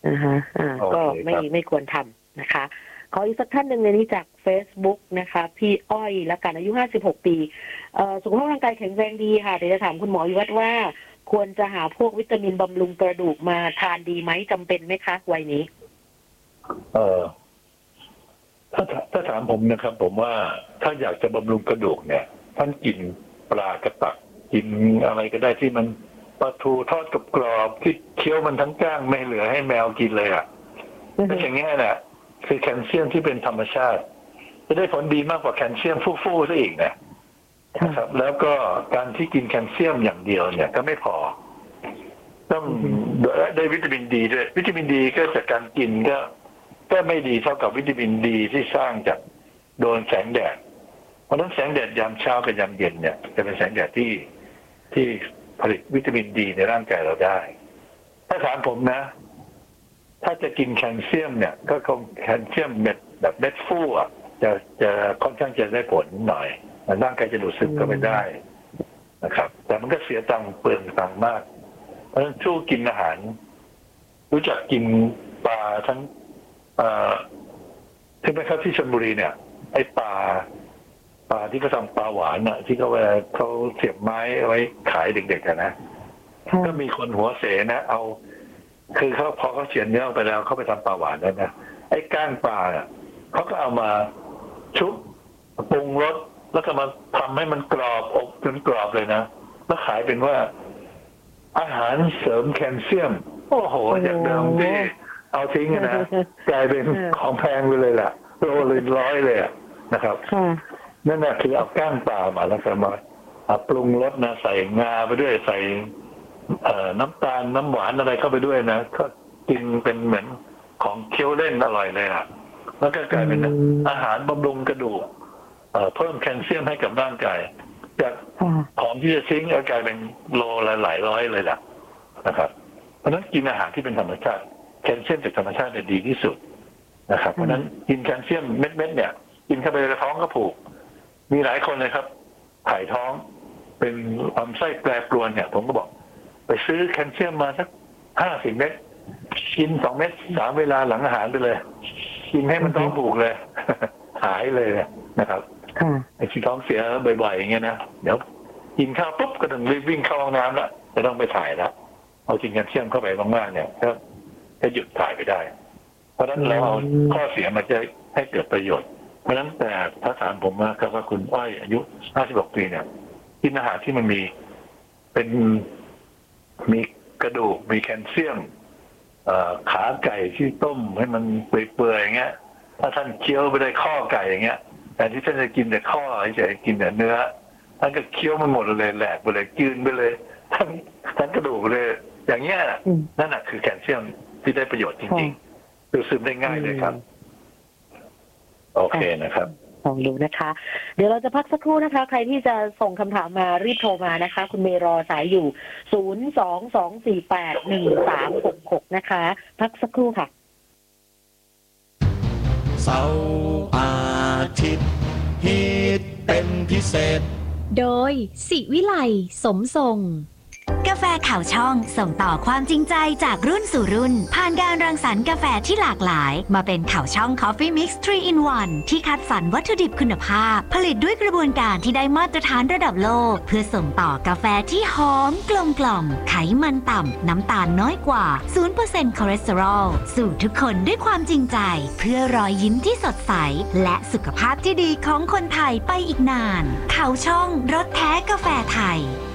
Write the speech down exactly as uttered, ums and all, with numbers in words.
นะฮะอ่าก็ไม่ไม่ควรทำนะคะขออีกสักท่านหนึ่งในนี้จาก Facebook นะคะพี่อ้อยละกันอายุห้าสิบหกปีเอ่อสุขภาพร่างกายแข็งแรงดีค่ะเดี๋ยวจะถามคุณหมออยู่วัดว่าควรจะหาพวกวิตามินบำรุงกระดูกมาทานดีไหมจำเป็นไหมคะวัยนี้เออถ้าถ้าถามผมนะครับผมว่าถ้าอยากจะบำรุงกระดูกเนี่ยท่านกินปลากระตักกินอะไรก็ได้ที่มันปลาทูทอดกับกรอบที่เคี้ยวมันทั้งก้างไม่เหลือให้แมวกินเลยอ่ะถ้าอย่างนี้แหละคือแคลเซียมที่เป็นธรรมชาติจะได้ผลดีมากกว่าแคลเซียมฟู่ๆซะอีกนะนะครับแล้วก็การที่กินแคลเซียมอย่างเดียวเนี่ยก็ไม่พอต้องได้วิตามินดีด้วยวิตามินดีก็จากการกินก็ก็ไม่ดีเท่ากับวิตามินดีที่สร้างจากโดนแสงแดดเพราะฉะนั้นแสงแดดยามเช้ากับยามเย็นเนี่ยจะเป็นแสงแดดที่ที่ผลิตวิตามินดีในร่างกายเราได้ถ้าถามผมนะถ้าจะกินแคลเซียมเนี่ยก็คงแคลเซียมเม็ดแบบเม็ดฟู่อ่ะจะจะค่อนข้างจะได้ผลหน่อยร่างกายจะดูดซึมก็ไม่ได้นะครับแต่มันก็เสียตังค์เปลืองตังค์มากเพราะฉะนั้นชู้กินอาหารรู้จักกินปลาทั้งใช่ไหมครับที่ชลบุรีเนี่ยไอ้ปลาปลาที่เขาทำปลาหวานน่ะที่เขาเวลาเขาเสียบไม้ไว้ขายเด็กๆกันนะก็มีคนหัวเสนะเอาคือเขาพอเขาเฉือนเนื้อไปแล้วเขาไปทำปลาหวานแล้วนะไอ้ก้างปลาเนี่ยเขาก็เอามาชุบปรุงรสแล้วก็มาทำให้มันกรอบอบจนกรอบเลยนะแล้วขายเป็นว่าอาหารเสริมแคลเซียมโอ้โหจากเดิมที่เอาทิ้งนะกลายเป็นของแพงไปเลยล่ะโลเลยร้อยเลยนะครับนั่นแหละคือเอาก้างปลามาแล้วก็มาปรุงรสนะใส่งาไปด้วยใส่น้ำตาลน้ำหวานอะไรเข้าไปด้วยนะก็กินเป็นเหมือนของเคี้ยวเล่นอร่อยเลยอ่ะแล้วก็กลายเป็นอาหารบำรุงกระดูกเพิ่มแคลเซียมให้กับร่างกายจากของที่จะทิ้งกลายเป็นโลละหลายร้อยเลยล่ะนะครับเพราะฉะนั้นกินอาหารที่เป็นธรรมชาติแคลเซียมจากธรรมชาติดีที่สุดนะครับเพราะฉะนั้นกินแคลเซียมเม็ดๆเนี่ยกินเข้าไปในท้องก็ผูกมีหลายคนเลยครับถ่ายท้องเป็นลำไส้แปรปรวนเนี่ยผมก็บอกไปซื้อแคลเซียมมาสักห้าสิบเม็ดกินสองเม็ดสามเวลาหลังอาหารไปเลยกินให้มันท้องผูกเลยหายเลยนะครับไอ้ที่ท้องเสียบ่อยๆอย่างเงี้ยนะเดี๋ยวกินข้าวปุ๊บก็ต้องรีบวิ่งเข้าห้องน้ำแล้วจะต้องไปถ่ายแล้วเอากินแคลเซียมเข้าไปมากๆเนี่ยก็จะหยุดถ่ายไปได้เพราะฉะนั้นเราเอาข้อเสียมาจะให้เกิดประโยชน์เพราะฉะนั้นแต่ถ้าถามผมว่าครับว่าคุณอ้อยอายุห้าสิบหกปีเนี่ยกินอาหารที่มันมีเป็นมีกระดูกมีแคลเซียมขาไก่ที่ต้มให้มันเปื่อยๆอย่างเงี้ยถ้าท่านเคี้ยวไปได้ข้อไก่อย่างเงี้ยแต่ที่ท่านจะกินแต่ข้อเฉยๆกินแต่เนื้อท่านก็เคี้ยวมันหมดเลยแหลกไปเลยกินไปเลยทั้งทั้งกระดูกเลยอย่างเงี้ยนั่นแหะคือแคลเซียมที่ได้ประโยชน์จริงๆดูซึมได้ง่ายเลยครับโอเคนะครับลองดูนะคะเดี๋ยวเราจะพักสักครู่นะคะใครที่จะส่งคำถามมารีบโทรมานะคะคุณเมย์รอสายอยู่ศูนย์ สอง สอง สี่ แปด หนึ่ง สาม หก หกนะคะพักสักครู่ค่ะเสาร์อาทิตย์ฮิตเป็นพิเศษโดยศิวิไลสมทรงกาแฟข่าวช่องส่งต่อความจริงใจจากรุ่นสู่รุ่นผ่านการรังสรรค์กาแฟที่หลากหลายมาเป็นข่าวช่อง Coffee Mix ทรี in วัน ที่คัดสรรวัตถุดิบคุณภาพผลิตด้วยกระบวนการที่ได้มาตรฐานระดับโลกเพื่อส่งต่อกาแฟที่หอมกลมกล่อมไขมันต่ำน้ำตาลน้อยกว่า ศูนย์เปอร์เซ็นต์ คอเลสเตอรอลสู่ทุกคนด้วยความจริงใจเพื่อรอยยิ้มที่สดใสและสุขภาพที่ดีของคนไทยไปอีกนานข่าวช่องรสแท้กาแฟไทย